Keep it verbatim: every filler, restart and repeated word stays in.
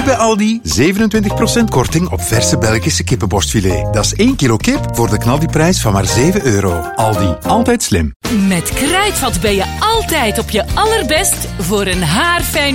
Nu bij Aldi zevenentwintig procent korting op verse Belgische kippenborstfilet. Dat is één kilo kip voor de knaldiprijs van maar zeven euro. Aldi, altijd slim. Met Kruidvat ben je altijd op je allerbest voor een haarfijn